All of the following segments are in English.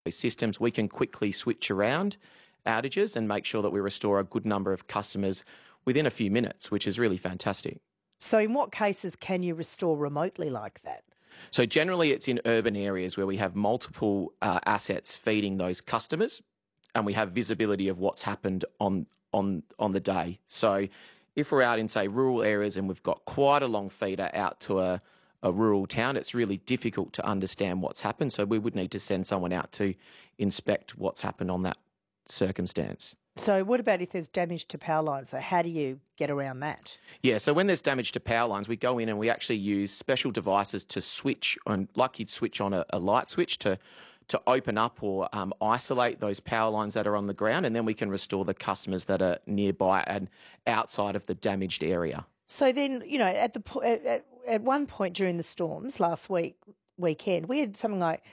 systems, we can quickly switch around outages and make sure that we restore a good number of customers within a few minutes, which is really fantastic. So in what cases can you restore remotely like that? So generally it's in urban areas where we have multiple assets feeding those customers and we have visibility of what's happened on the day. So if we're out in, say, rural areas and we've got quite a long feeder out to a rural town, it's really difficult to understand what's happened. So we would need to send someone out to inspect what's happened on that circumstance. So what about if there's damage to power lines? So how do you get around that? Yeah, so when there's damage to power lines, we go in and we actually use special devices to switch on, like you'd switch on a light switch to open up or isolate those power lines that are on the ground, and then we can restore the customers that are nearby and outside of the damaged area. So then, you know, at one point during the storms last weekend, we had something like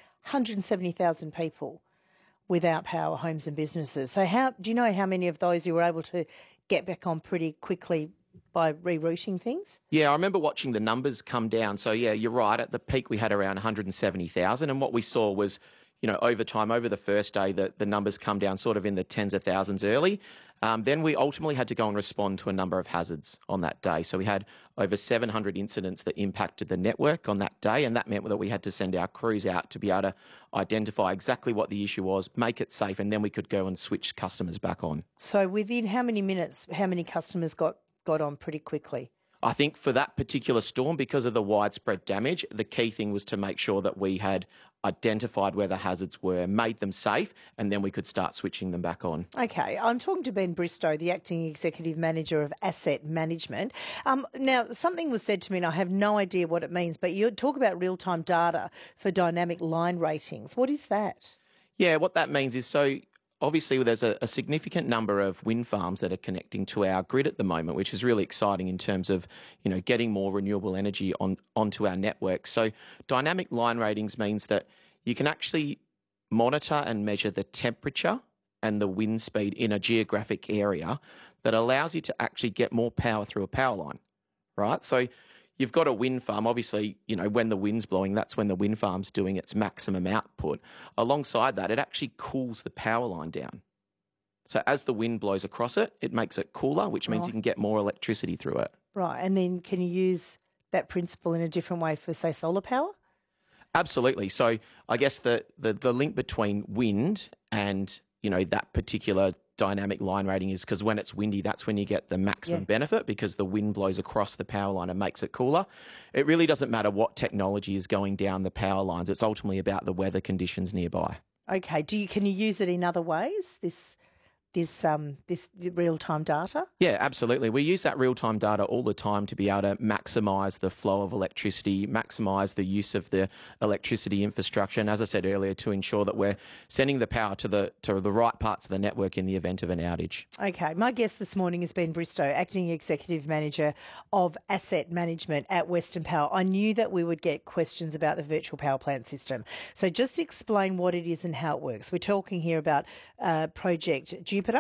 170,000 people without power, homes and businesses. So do you know how many of those you were able to get back on pretty quickly by rerouting things? Yeah, I remember watching the numbers come down. So, yeah, you're right. At the peak, we had around 170,000. And what we saw was, you know, over time, over the first day, the numbers come down sort of in the tens of thousands early. Then we ultimately had to go and respond to a number of hazards on that day. So we had over 700 incidents that impacted the network on that day, and that meant that we had to send our crews out to be able to identify exactly what the issue was, make it safe, and then we could go and switch customers back on. So within how many minutes, how many customers got on pretty quickly? I think for that particular storm, because of the widespread damage, the key thing was to make sure that we had identified where the hazards were, made them safe, and then we could start switching them back on. Okay, I'm talking to Ben Bristow, the Acting Executive Manager of Asset Management. Now, something was said to me, and I have no idea what it means, but you talk about real-time data for dynamic line ratings. What is that? Yeah, what that means is, so obviously there's a significant number of wind farms that are connecting to our grid at the moment, which is really exciting in terms of, you know, getting more renewable energy onto our network. So dynamic line ratings means that you can actually monitor and measure the temperature and the wind speed in a geographic area that allows you to actually get more power through a power line, right? So you've got a wind farm, obviously, you know, when the wind's blowing, that's when the wind farm's doing its maximum output. Alongside that, it actually cools the power line down. So as the wind blows across it, it makes it cooler, which means you can get more electricity through it. Right, and then can you use that principle in a different way for, say, solar power? Absolutely. So I guess the link between wind and, you know, that particular dynamic line rating is because when it's windy, that's when you get the maximum benefit because the wind blows across the power line and makes it cooler. It really doesn't matter what technology is going down the power lines. It's ultimately about the weather conditions nearby. Okay. Can you use it in other ways, this real-time data? Yeah, absolutely. We use that real-time data all the time to be able to maximise the flow of electricity, maximise the use of the electricity infrastructure, and as I said earlier, to ensure that we're sending the power to the right parts of the network in the event of an outage. Okay. My guest this morning has been Bristow, Acting Executive Manager of Asset Management at Western Power. I knew that we would get questions about the virtual power plant system. So just explain what it is and how it works. We're talking here about Project Jupiter.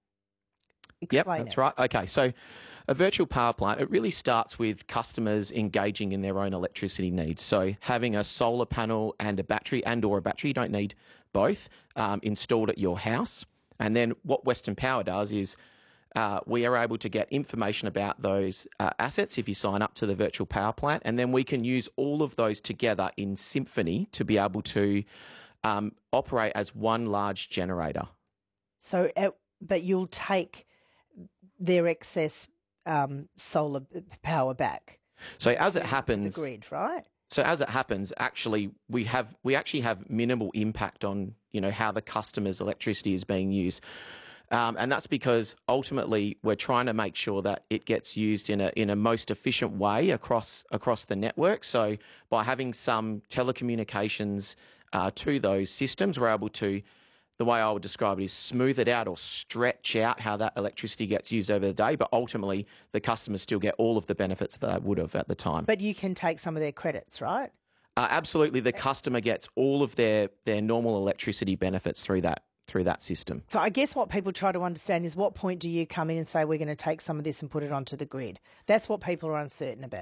Explain that's right. Okay, so a virtual power plant, it really starts with customers engaging in their own electricity needs. So having a solar panel and a battery or a battery, you don't need both, installed at your house. And then what Western Power does is we are able to get information about those assets if you sign up to the virtual power plant, and then we can use all of those together in symphony to be able to operate as one large generator. So, but you'll take their excess solar power back. So as it happens, the grid, right? So as it happens, actually, we actually have minimal impact on, you know, how the customer's electricity is being used. And that's because ultimately we're trying to make sure that it gets used in a most efficient way across the network. So by having some telecommunications to those systems, we're able to, the way I would describe it is smooth it out or stretch out how that electricity gets used over the day, but ultimately the customers still get all of the benefits that they would have at the time. But you can take some of their credits, right? Absolutely. The customer gets all of their normal electricity benefits through that system. So I guess what people try to understand is what point do you come in and say we're going to take some of this and put it onto the grid? That's what people are uncertain about.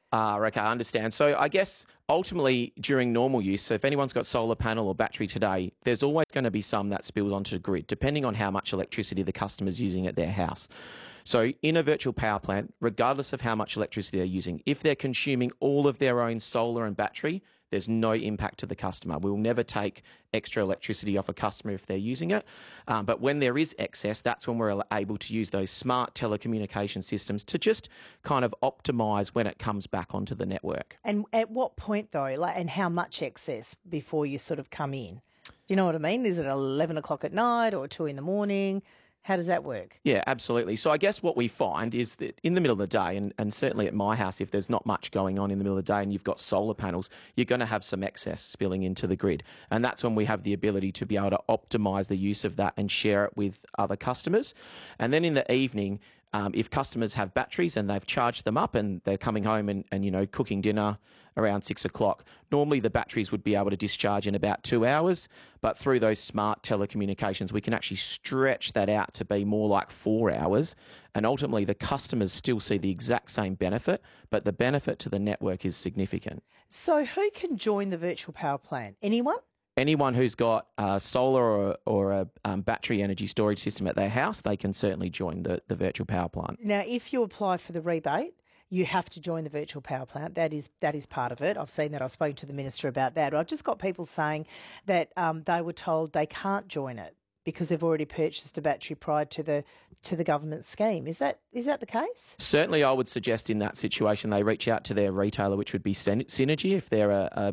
Okay, I understand. So I guess ultimately during normal use, so if anyone's got solar panel or battery today, there's always going to be some that spills onto the grid, depending on how much electricity the customer's using at their house. So in a virtual power plant, regardless of how much electricity they're using, if they're consuming all of their own solar and battery, there's no impact to the customer. We'll never take extra electricity off a customer if they're using it. But when there is excess, that's when we're able to use those smart telecommunication systems to just kind of optimize when it comes back onto the network. And at what point, though, and how much excess before you sort of come in? Do you know what I mean? Is it 11 o'clock at night or 2 in the morning? How does that work? Yeah, absolutely. So I guess what we find is that in the middle of the day, and certainly at my house, if there's not much going on in the middle of the day and you've got solar panels, you're going to have some excess spilling into the grid. And that's when we have the ability to be able to optimize the use of that and share it with other customers. And then in the evening, if customers have batteries and they've charged them up and they're coming home and cooking dinner around 6 o'clock, normally the batteries would be able to discharge in about 2 hours, but through those smart telecommunications, we can actually stretch that out to be more like 4 hours. And ultimately, the customers still see the exact same benefit, but the benefit to the network is significant. So who can join the virtual power plant? Anyone? Anyone who's got solar or a battery energy storage system at their house, they can certainly join the virtual power plant. Now, if you apply for the rebate, you have to join the virtual power plant. That is part of it. I've seen that. I've spoken to the minister about that. I've just got people saying that they were told they can't join it because they've already purchased a battery prior to the government scheme. Is that the case? Certainly, I would suggest in that situation they reach out to their retailer, which would be Synergy, if they're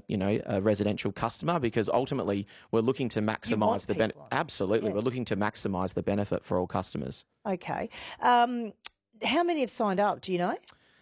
a residential customer, because ultimately we're looking to maximise the benefit. Absolutely, yeah. We're looking to maximise the benefit for all customers. Okay, how many have signed up? Do you know?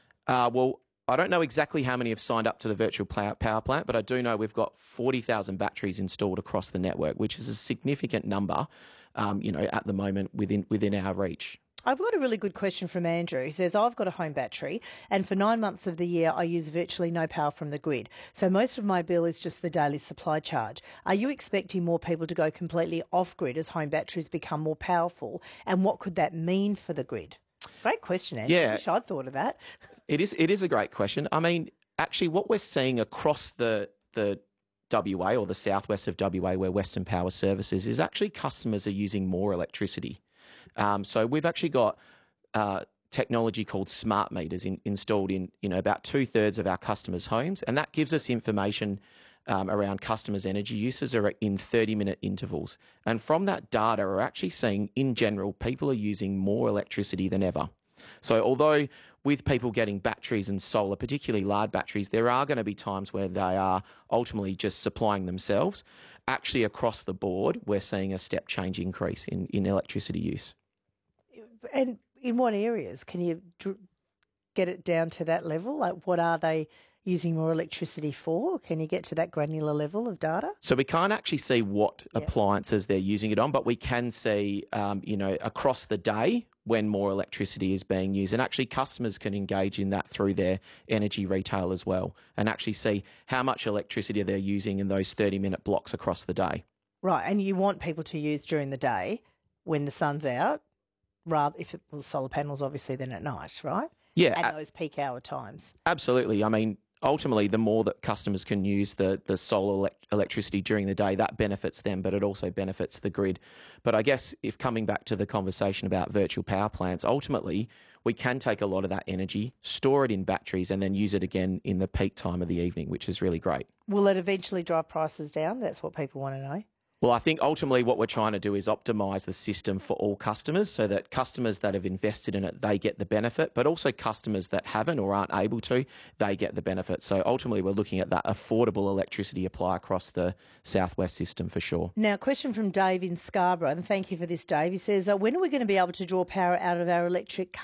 Well, I don't know exactly how many have signed up to the virtual power plant, but I do know we've got 40,000 batteries installed across the network, which is a significant number, at the moment within our reach. I've got a really good question from Andrew. He says, I've got a home battery and for 9 months of the year, I use virtually no power from the grid. So most of my bill is just the daily supply charge. Are you expecting more people to go completely off grid as home batteries become more powerful? And what could that mean for the grid? Great question, Andrew. Yeah. I wish I'd thought of that. It is a great question. I mean, actually, what we're seeing across the WA or the southwest of WA where Western Power services is actually customers are using more electricity. So we've actually got technology called smart meters installed in about 2/3 of our customers' homes, and that gives us information around customers' energy uses are in 30-minute intervals. And from that data, we're actually seeing, in general, people are using more electricity than ever. So although with people getting batteries and solar, particularly large batteries, there are going to be times where they are ultimately just supplying themselves. Actually, across the board, we're seeing a step change increase in electricity use. And in what areas? Can you get it down to that level? Like, what are they using more electricity for? Can you get to that granular level of data? So we can't actually see what appliances they're using it on, but we can see, across the day when more electricity is being used. And actually customers can engage in that through their energy retail as well and actually see how much electricity they're using in those 30-minute blocks across the day. Right, and you want people to use during the day when the sun's out, rather if it was solar panels, obviously, then at night, right? Yeah. At those peak hour times. Absolutely. I mean, ultimately, the more that customers can use the solar electricity during the day, that benefits them, but it also benefits the grid. But I guess if coming back to the conversation about virtual power plants, ultimately, we can take a lot of that energy, store it in batteries, and then use it again in the peak time of the evening, which is really great. Will it eventually drive prices down? That's what people want to know. Well, I think ultimately what we're trying to do is optimise the system for all customers so that customers that have invested in it, they get the benefit, but also customers that haven't or aren't able to, they get the benefit. So ultimately we're looking at that affordable electricity apply across the southwest system for sure. Now, question from Dave in Scarborough, and thank you for this, Dave. He says, when are we going to be able to draw power out of our electric car?